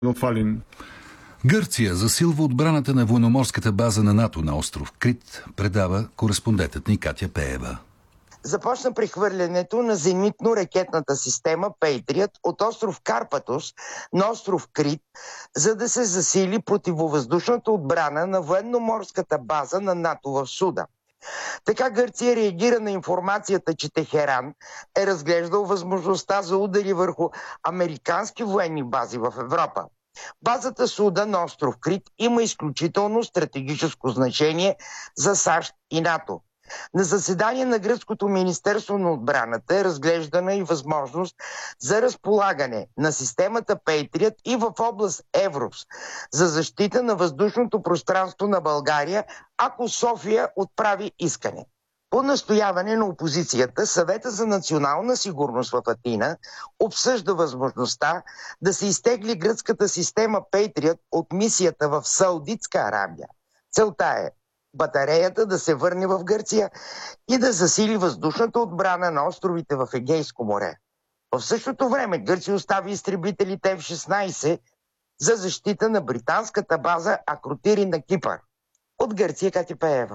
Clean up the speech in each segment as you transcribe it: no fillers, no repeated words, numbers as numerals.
Гърция засилва отбраната на военноморската база на НАТО на остров Крит, предава кореспондентът ни Катя Пеева. Започна прехвърлянето на зенитно-ракетната система Пейтриът от остров Карпатос на остров Крит, за да се засили противовъздушната отбрана на военноморската база на НАТО в Суда. Така Гърция реагира на информацията, че Техеран е разглеждал възможността за удари върху американски военни бази в Европа. Базата Суда на остров Крит има изключително стратегическо значение за САЩ и НАТО. На заседание на Гръцкото министерство на отбраната е разглеждана и възможност за разполагане на системата Пейтрият и в област Еврос за защита на въздушното пространство на България, ако София отправи искане. По настояване на опозицията, Съвета за национална сигурност в Атина обсъжда възможността да се изтегли гръцката система Пейтрият от мисията в Саудитска Арабия. Целта е батареята да се върне в Гърция и да засили въздушната отбрана на островите в Егейско море. В същото време Гърция остави изтребителите F-16 за защита на британската база Акротири на Кипър. От Гърция Катя Пеева.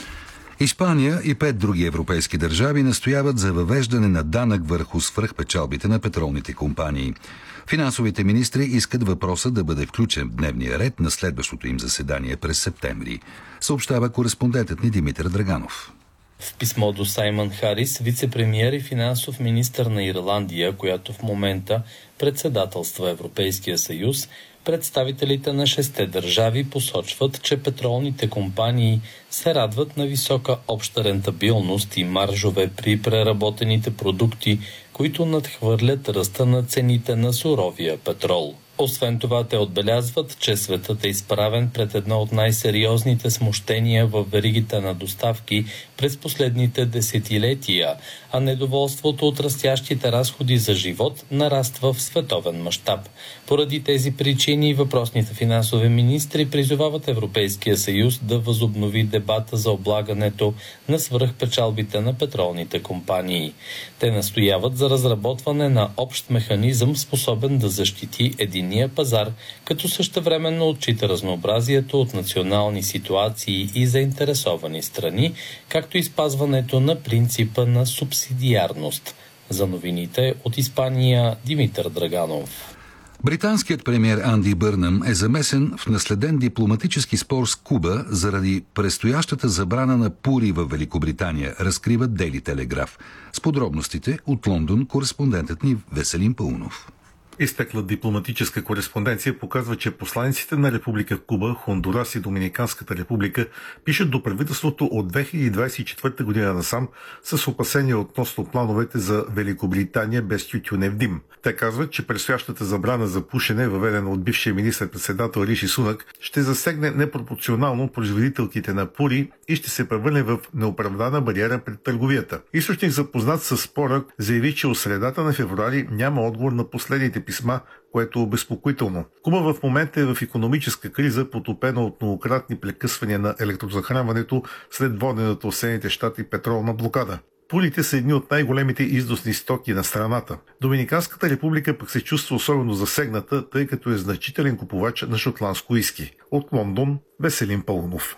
Испания и 5 други европейски държави настояват за въвеждане на данък върху свръхпечалбите на петролните компании. Финансовите министри искат въпроса да бъде включен в дневния ред на следващото им заседание през септември, съобщава кореспондентът ни Димитър Драганов. В писмо до Саймън Харис, вице-премиер и финансов министър на Ирландия, която в момента председателства Европейския съюз, представителите на 6 държави посочват, че петролните компании се радват на висока обща рентабилност и маржове при преработените продукти, които надхвърлят ръста на цените на суровия петрол. Освен това, те отбелязват, че светът е изправен пред едно от най-сериозните смущения в веригите на доставки през последните десетилетия, а недоволството от растящите разходи за живот нараства в световен мащаб. Поради тези причини въпросните финансови министри призовават Европейския съюз да възобнови дебата за облагането на свръхпечалбите на петролните компании. Те настояват за разработване на общ механизъм, способен да защити единния пазар, като същевременно отчита разнообразието от национални ситуации и заинтересовани страни, както и спазването на принципа на субсидиарност. За новините от Испания Димитър Драганов. Британският премиер Анди Бърнъм е замесен в наследен дипломатически спор с Куба заради предстоящата забрана на пури в Великобритания, разкрива Дейли Телеграф. С подробностите от Лондон кореспондентът ни Веселин Паунов. Изтекла дипломатическа кореспонденция показва, че посланиците на Република Куба, Хондурас и Доминиканската република пишат до правителството от 2024 година насам с опасения относно плановете за Великобритания без тютюнев дим. Те казват, че предстоящата забрана за пушене, въведена от бившия министър-председател Риши Сунак, ще засегне непропорционално производителките на пури и ще се превърне в неоправдана бариера пред търговията. Източник, запознат с спора, заяви, че от средата на февруари няма отговор на последните писма, което е обезпокоително. Куба в момента е в икономическа криза, потопена от многократни прекъсвания на електрозахранването след водената от Съединените щати петролна блокада. Пулите са едни от най-големите износни стоки на страната. Доминиканската република пък се чувства особено засегната, тъй като е значителен купувач на шотландско уиски. От Лондон Веселин Паунов.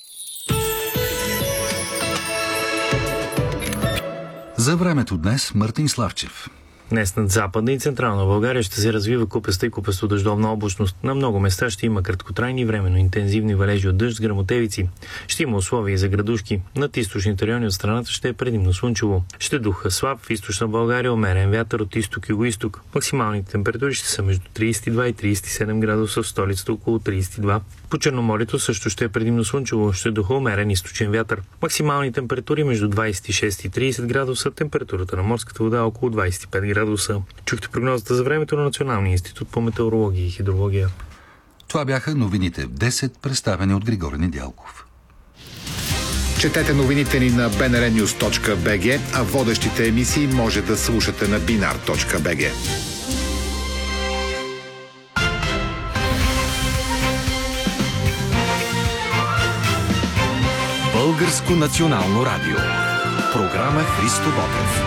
За времето днес Мартин Славчев. Днес над Западна и Централна България ще се развива купеста и купесто-дъждовна облачност. На много места ще има краткотрайни временно интензивни валежи от дъжд с гръмотевици. Ще има условия за градушки. Над източните райони от страната ще е предимно слънчево. Ще духа слаб в източна България, умерен вятър от изток и югоизток. Максималните температури ще са между 32 и 37 градуса, в столицата около 32. По Черноморието също ще е предимно слънчево, ще духа умерен източен вятър. Максимални температури между 26 и 30 градуса, температурата на морската вода около 25 градуса. Чухте прогнозата за времето на Националния институт по метеорология и хидрология. Това бяха новините в 10, представени от Григор Недялков. Четете новините ни на bnrnews.bg, а водещите емисии може да слушате на binar.bg. Българско национално радио. Програма Христо Ботев.